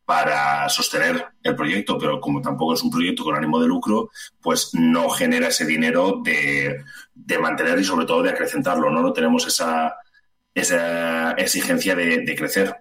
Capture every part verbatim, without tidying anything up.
para sostener el proyecto, pero como tampoco es un proyecto con ánimo de lucro, pues no genera ese dinero de, de mantener y sobre todo de acrecentarlo, ¿no? No tenemos esa, esa exigencia de, de crecer.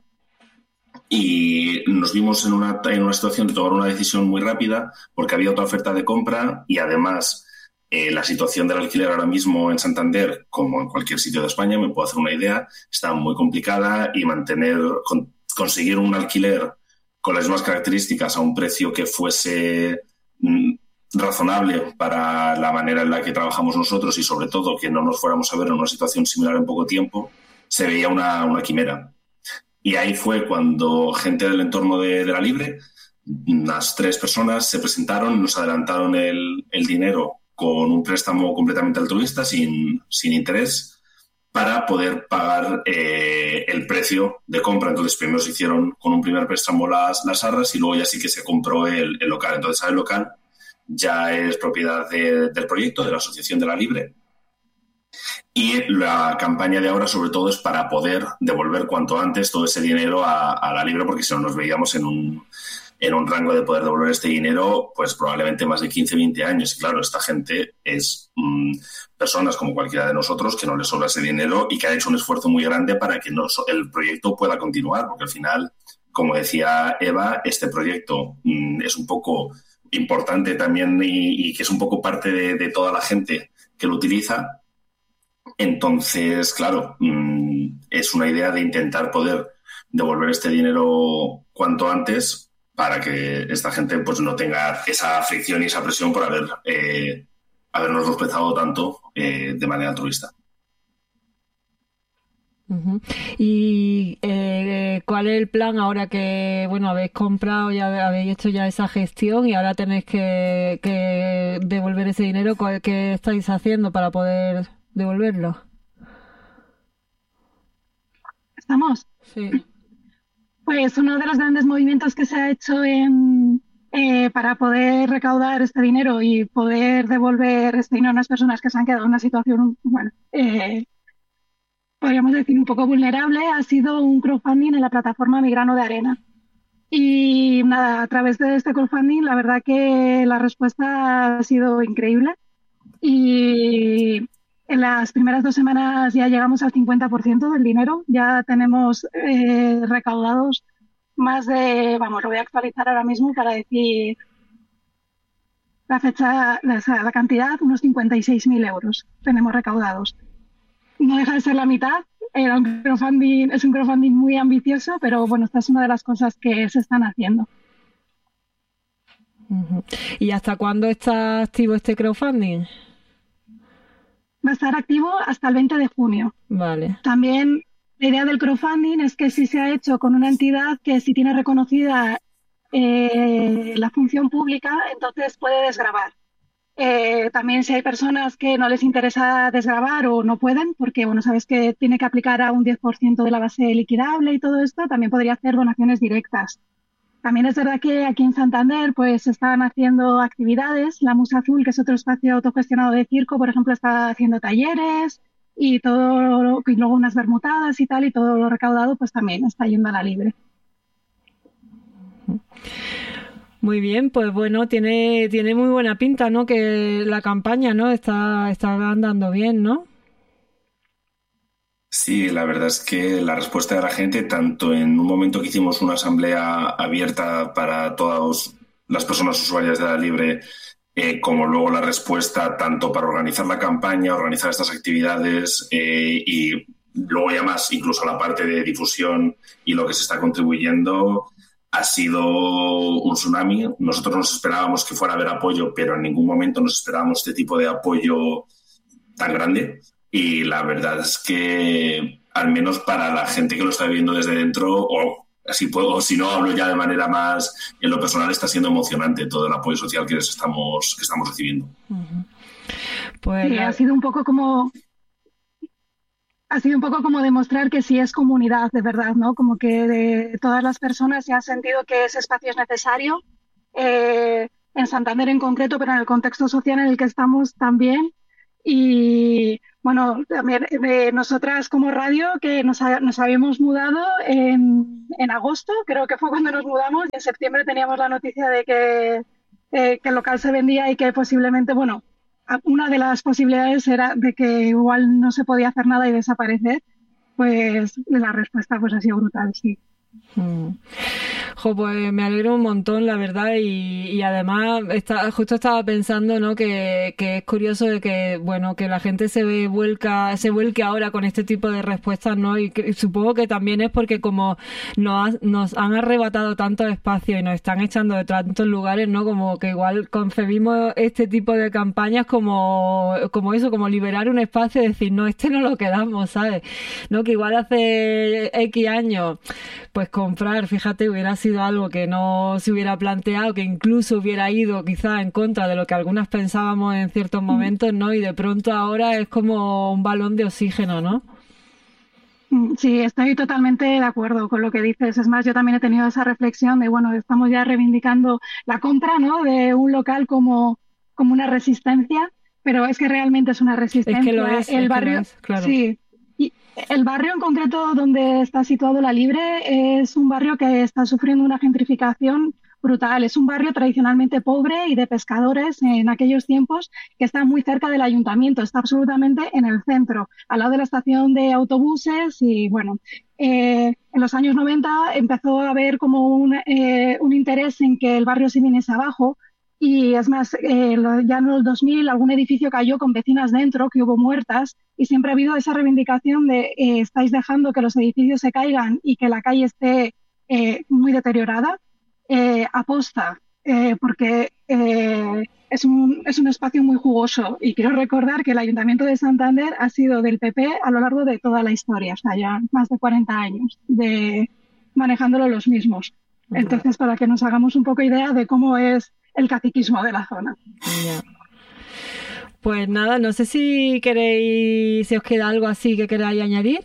Y nos vimos en una, en una situación de tomar una decisión muy rápida porque había otra oferta de compra y además eh, la situación del alquiler ahora mismo en Santander, como en cualquier sitio de España, me puedo hacer una idea, está muy complicada y mantener, con, conseguir un alquiler con las mismas características a un precio que fuese mm, razonable para la manera en la que trabajamos nosotros y sobre todo que no nos fuéramos a ver en una situación similar en poco tiempo, se veía una, una quimera. Y ahí fue cuando gente del entorno de, de la Libre, unas tres personas, se presentaron, nos adelantaron el, el dinero con un préstamo completamente altruista, sin, sin interés, para poder pagar eh, el precio de compra. Entonces, primero se hicieron con un primer préstamo las, las arras y luego ya sí que se compró el, el local. Entonces, el local ya es propiedad de, del proyecto, de la Asociación de la Libre. Y la campaña de ahora, sobre todo, es para poder devolver cuanto antes todo ese dinero a, a la Libre, porque si no nos veíamos en un, en un rango de poder devolver este dinero, pues probablemente más de quince, veinte años. Y claro, esta gente es mmm, personas como cualquiera de nosotros que no les sobra ese dinero y que ha hecho un esfuerzo muy grande para que no, el proyecto pueda continuar, porque al final, como decía Eva, este proyecto mmm, es un poco importante también y, y que es un poco parte de, de toda la gente que lo utiliza. Entonces, claro, mmm, es una idea de intentar poder devolver este dinero cuanto antes para que esta gente pues no tenga esa fricción y esa presión por haber eh, habernos respetado tanto eh, de manera altruista. Uh-huh. ¿Y eh, cuál es el plan ahora que, bueno, habéis comprado y habéis hecho ya esa gestión y ahora tenéis que, que devolver ese dinero? ¿Qué estáis haciendo para poder devolverlo? ¿Estamos? Sí. Pues uno de los grandes movimientos que se ha hecho en, eh, para poder recaudar este dinero y poder devolver este dinero a unas personas que se han quedado en una situación, bueno, eh, podríamos decir un poco vulnerable, ha sido un crowdfunding en la plataforma Mi Grano de Arena. Y nada, a través de este crowdfunding, la verdad que la respuesta ha sido increíble. Y en las primeras dos semanas ya llegamos al cincuenta por ciento del dinero. Ya tenemos eh, recaudados más de, vamos, lo voy a actualizar ahora mismo para decir la fecha, la, la cantidad, unos cincuenta y seis mil euros tenemos recaudados. No deja de ser la mitad. Era un crowdfunding, es un crowdfunding muy ambicioso, pero bueno, esta es una de las cosas que se están haciendo. Uh-huh. ¿Y hasta cuándo está activo este crowdfunding? Va a estar activo hasta el veinte de junio. Vale. También la idea del crowdfunding es que si se ha hecho con una entidad que si tiene reconocida eh, la función pública, entonces puede desgravar. Eh, también si hay personas que no les interesa desgravar o no pueden, porque bueno, sabes que tiene que aplicar a un diez por ciento de la base liquidable y todo esto, también podría hacer donaciones directas. También es verdad que aquí en Santander pues están haciendo actividades. La Musa Azul, que es otro espacio autogestionado de circo, por ejemplo, está haciendo talleres y todo, y luego unas bermutadas y tal, y todo lo recaudado pues también está yendo a la Libre. Muy bien, pues bueno, tiene, tiene muy buena pinta, ¿no? Que la campaña, ¿no? Está, está andando bien, ¿no? Sí, la verdad es que la respuesta de la gente, tanto en un momento que hicimos una asamblea abierta para todas las personas usuarias de la Libre, eh, como luego la respuesta tanto para organizar la campaña, organizar estas actividades eh, y luego ya más incluso la parte de difusión y lo que se está contribuyendo, ha sido un tsunami. Nosotros nos esperábamos que fuera a haber apoyo, pero en ningún momento nos esperábamos este tipo de apoyo tan grande. Y la verdad es que, al menos para la gente que lo está viviendo desde dentro, o si puedo, o si no hablo ya de manera más en lo personal, está siendo emocionante todo el apoyo social que estamos, que estamos recibiendo. Uh-huh. Pues sí, ha sido un poco como ha sido un poco como demostrar que sí es comunidad de verdad, ¿no? Como que de todas las personas se han sentido que ese espacio es necesario, eh, en Santander en concreto, pero en el contexto social en el que estamos también. Y Bueno, también de nosotras como radio, que nos, ha- nos habíamos mudado en, en agosto, creo que fue cuando nos mudamos, y en septiembre teníamos la noticia de que, eh, que el local se vendía y que posiblemente, bueno, a- una de las posibilidades era de que igual no se podía hacer nada y desaparecer. Pues la respuesta pues ha sido brutal, sí. Mm. Jo, pues me alegro un montón, la verdad, y, y además está, justo estaba pensando, ¿no? Que, que es curioso de que, bueno, que la gente se ve vuelca, se vuelque ahora con este tipo de respuestas, ¿no? Y, que, y supongo que también es porque como nos, ha- nos han arrebatado tanto espacio y nos están echando de tantos lugares, ¿no? Como que igual concebimos este tipo de campañas como, como eso, como liberar un espacio y decir, no, este no lo quedamos, ¿sabes? ¿No? Que igual hace X años pues comprar, fíjate, hubiera sido algo que no se hubiera planteado, que incluso hubiera ido quizá en contra de lo que algunas pensábamos en ciertos momentos, ¿no? Y de pronto ahora es como un balón de oxígeno, ¿no? Mm, Sí, estoy totalmente de acuerdo con lo que dices. Es más, yo también he tenido esa reflexión de, bueno, estamos ya reivindicando la compra, ¿no? De un local como, como una resistencia, pero es que realmente es una Es que lo resistencia. es, El es que lo barrio, es, claro. sí, y el barrio en concreto donde está situado La Libre es un barrio que está sufriendo una gentrificación brutal. Es un barrio tradicionalmente pobre y de pescadores en aquellos tiempos que está muy cerca del ayuntamiento, está absolutamente en el centro, al lado de la estación de autobuses y bueno, eh, en los años noventa empezó a haber como un, eh, un interés en que el barrio se viniese abajo y es más, eh, lo- ya en los dos mil algún edificio cayó con vecinas dentro, que hubo muertas y siempre ha habido esa reivindicación de eh, estáis dejando que los edificios se caigan y que la calle esté eh, muy deteriorada, eh, aposta, eh, porque eh, es un, es un espacio muy jugoso y quiero recordar que el Ayuntamiento de Santander ha sido del P P a lo largo de toda la historia, o sea, ya más de cuarenta años de manejándolo los mismos. Entonces, para que nos hagamos un poco idea de cómo es el caciquismo de la zona. Ya. Pues nada, no sé si queréis, si os queda algo así que queráis añadir.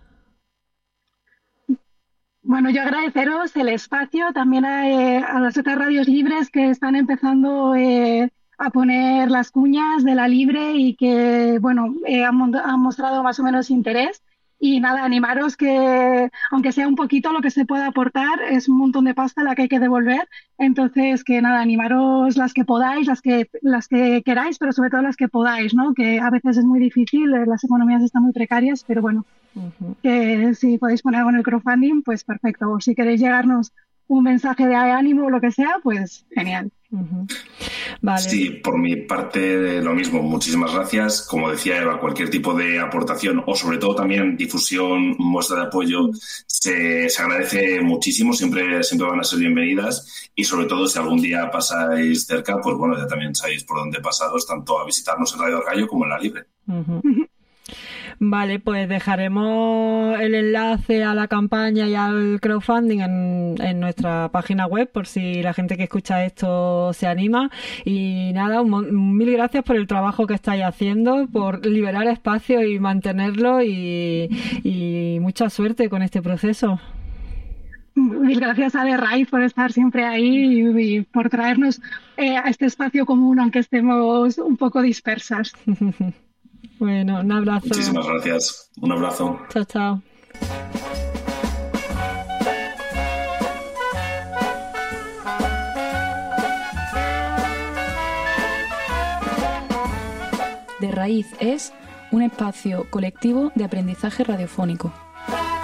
Bueno, yo agradeceros el espacio también a, eh, a las otras radios libres que están empezando eh, a poner las cuñas de la libre y que, bueno, eh, han, mon- han mostrado más o menos interés. Y nada, animaros que, aunque sea un poquito lo que se pueda aportar, es un montón de pasta la que hay que devolver. Entonces, que nada, animaros las que podáis, las que, las que queráis, pero sobre todo las que podáis, ¿no? Que a veces es muy difícil, eh, las economías están muy precarias, pero bueno, Ujú. que si podéis poner algo en el crowdfunding, pues perfecto. O si queréis llegarnos un mensaje de ánimo o lo que sea, pues genial. Ujú. Vale. Sí, por mi parte lo mismo. Muchísimas gracias. Como decía Eva, cualquier tipo de aportación o sobre todo también difusión, muestra de apoyo, se, se agradece muchísimo. Siempre, siempre van a ser bienvenidas y sobre todo si algún día pasáis cerca, pues bueno, ya también sabéis por dónde pasaros, tanto a visitarnos en Radio Arcayo como en La Libre. Ujú. Vale, pues dejaremos el enlace a la campaña y al crowdfunding en, en nuestra página web por si la gente que escucha esto se anima. Y nada, un mon- mil gracias por el trabajo que estáis haciendo, por liberar espacio y mantenerlo y, y mucha suerte con este proceso. Mil gracias a The Raíz por estar siempre ahí y, y por traernos eh, a este espacio común, aunque estemos un poco dispersas. Bueno, un abrazo. Muchísimas gracias. Un abrazo. Chao, chao. De Raíz es un espacio colectivo de aprendizaje radiofónico.